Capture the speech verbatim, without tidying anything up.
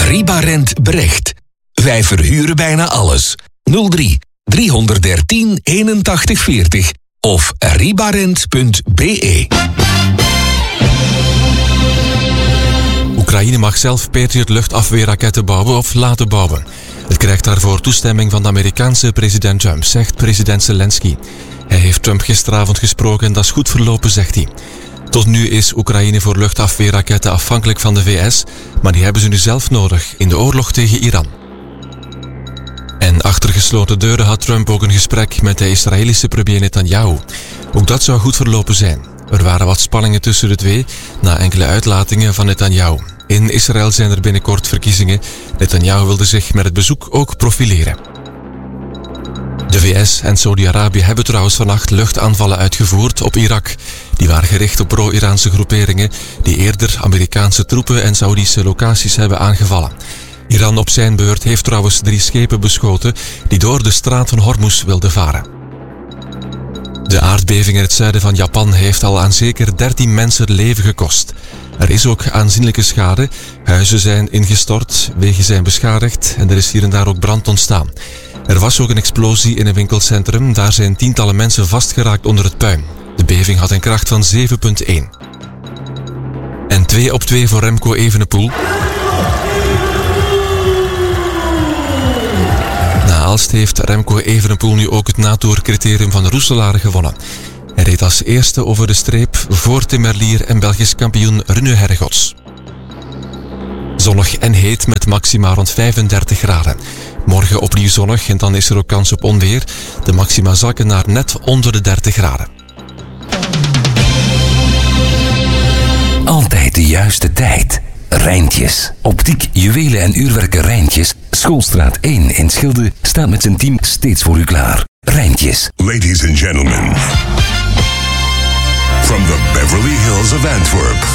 Ribarent Brecht. Wij verhuren bijna alles. nul drie driehonderddertien eenentachtig veertig of ribarent punt b e. Oekraïne mag zelf Patriot luchtafweerraketten bouwen of laten bouwen. Het krijgt daarvoor toestemming van de Amerikaanse president Trump, zegt president Zelensky. Hij heeft Trump gisteravond gesproken en dat is goed verlopen, zegt hij. Tot nu is Oekraïne voor luchtafweerraketten afhankelijk van de V S, maar die hebben ze nu zelf nodig in de oorlog tegen Iran. En achter gesloten deuren had Trump ook een gesprek met de Israëlische premier Netanyahu. Ook dat zou goed verlopen zijn. Er waren wat spanningen tussen de twee na enkele uitlatingen van Netanyahu. In Israël zijn er binnenkort verkiezingen. Netanyahu wilde zich met het bezoek ook profileren. De V S en Saudi-Arabië hebben trouwens vannacht luchtaanvallen uitgevoerd op Irak. Die waren gericht op pro-Iraanse groeperingen die eerder Amerikaanse troepen en Saoedische locaties hebben aangevallen. Iran op zijn beurt heeft trouwens drie schepen beschoten die door de straat van Hormuz wilden varen. De aardbeving in het zuiden van Japan heeft al aan zeker dertien mensen het leven gekost. Er is ook aanzienlijke schade. Huizen zijn ingestort, wegen zijn beschadigd en er is hier en daar ook brand ontstaan. Er was ook een explosie in een winkelcentrum. Daar zijn tientallen mensen vastgeraakt onder het puin. De beving had een kracht van zeven komma één. En twee op twee voor Remco Evenepoel. Na Aalst heeft Remco Evenepoel nu ook het natour-criterium van Roeselare gewonnen. Hij reed als eerste over de streep voor Tim Merlier en Belgisch kampioen Rune Hergots. Zonnig en heet met maxima rond vijfendertig graden. Morgen opnieuw zonnig en dan is er ook kans op onweer. De maxima zakken naar net onder de dertig graden. Altijd de juiste tijd. Rijntjes. Optiek, juwelen en uurwerken Rijntjes. Schoolstraat één in Schilde staat met zijn team steeds voor u klaar. Rijntjes. Ladies and gentlemen, from the Beverly Hills of Antwerp.